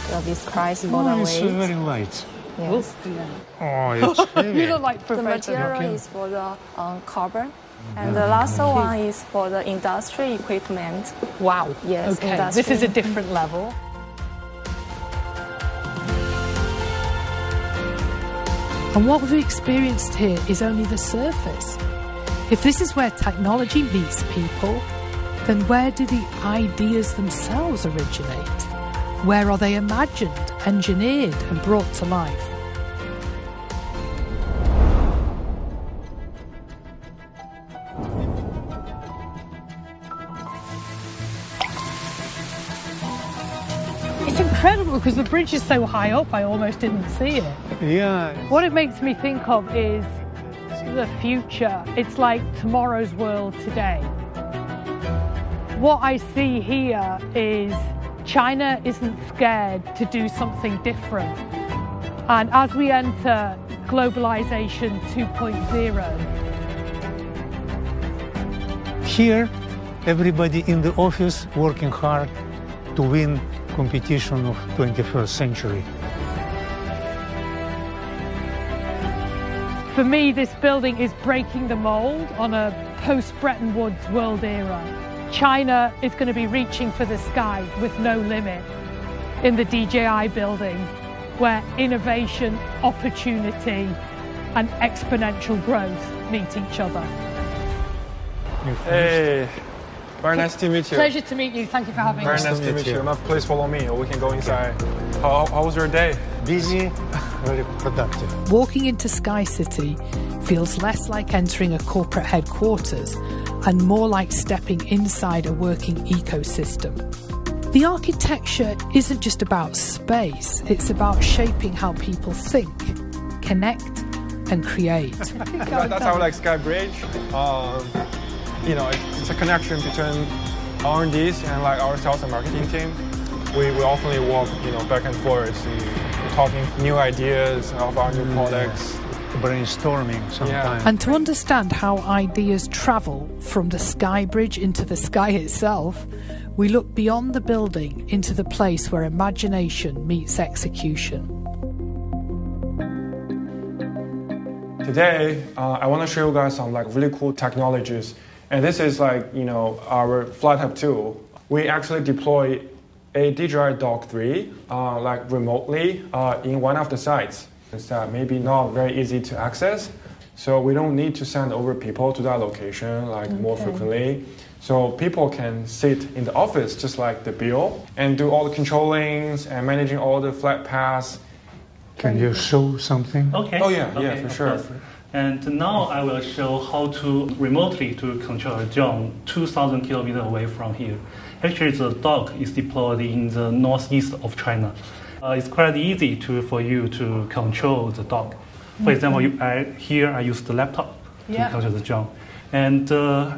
this price for the It's weight. very light. Yes. Oh, it's heavy. You look like The Professor. material is for the carbon, and the last one is for the industry equipment. Wow. Yes, Okay. industry. This is a different level. And what we've experienced here is only the surface. If this is where technology meets people, then where do the ideas themselves originate? Where are they imagined, engineered, and brought to life? It's incredible because the bridge is so high up, I almost didn't see it. Yeah. What it makes me think of is the future. It's like tomorrow's world today. What I see here is China isn't scared to do something different. And as we enter globalization 2.0, Here, everybody in the office working hard to win competition of 21st century. for me, this building is breaking the mold on a post-Bretton Woods world era. China is going to be reaching for the sky with no limit in the DJI building, where innovation, opportunity, and exponential growth meet each other. Hey, very nice to meet you. Pleasure to meet you. Thank you for having Very us. nice to meet you. Now, please follow me, or we can go inside. How was your day? Busy, very productive. Walking into Sky City feels less like entering a corporate headquarters and more like stepping inside a working ecosystem. The architecture isn't just about space, it's about shaping how people think, connect, and create. That's how I like Sky Bridge. You know, it's a connection between R&Ds and like our sales and marketing team. We often walk, you know, back and forth, talking new ideas of our new products. Brainstorming sometimes. And to understand how ideas travel from the Sky Bridge into the sky itself, we look beyond the building into the place where imagination meets execution. Today, I want to show you guys some like really cool technologies. And this is like, you know, our flight hub tool. We actually deploy a DJI Dock 3 like remotely in one of the sites. It's maybe not very easy to access, so we don't need to send over people to that location like more frequently. So people can sit in the office just like the Bill and do all the controllings and managing all the flight paths. Can you show something? Okay. Oh yeah, okay, for of sure. course. And now I will show how to remotely to control a drone 2,000 kilometers away from here. Actually, the dock is deployed in the northeast of China. It's quite easy for you to control the dock. For example, here I use the laptop to control the drone. And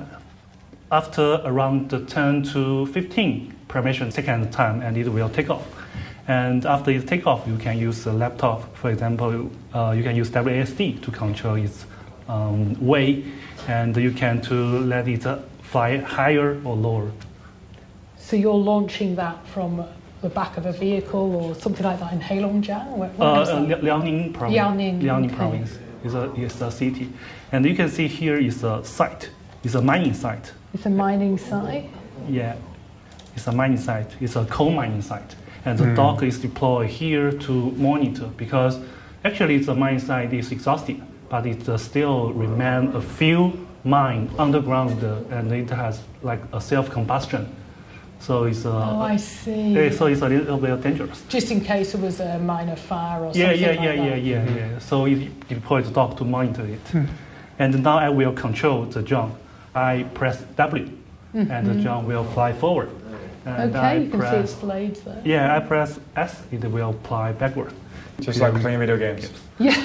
after around 10 to 15 permission second time, and it will take off. And after it take off, you can use the laptop. For example, you can use WASD to control its way, and you can to let it fly higher or lower. So you're launching that from the back of a vehicle or something like that in Heilongjiang? Where is that? Liaoning province. Liaoning, okay. Province is a city, and you can see here is a site. It's a mining site. It's a mining site? Yeah, it's a mining site. It's a coal mining site. And the dock is deployed here to monitor, because actually the mine site is exhausted, but it still remains a few mines underground, and it has like a self-combustion. So it's Oh, I see. so it's a little bit dangerous. Just in case there was a minor fire or something Yeah. So it deployed the dock to monitor it. And now I will control the drone. I press W, and the drone will fly forward. And Okay, you can see its blades there. Yeah, I press S, it will fly backward. Just like playing video games. Yeah.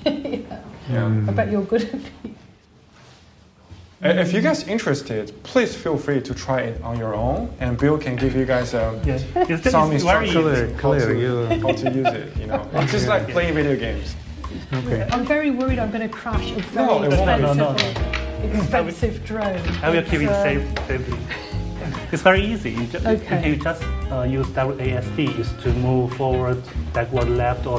I bet you're good at it. If you guys interested, please feel free to try it on your own, and Bill can give you guys some very instructions how Clear. to use it. You know, it's just like playing video games. Okay. I'm very worried I'm going to crash a very No, it won't. expensive drone. I will keep it safely. It's very easy. You Okay. can just use WASD is to move forward, backward, left, or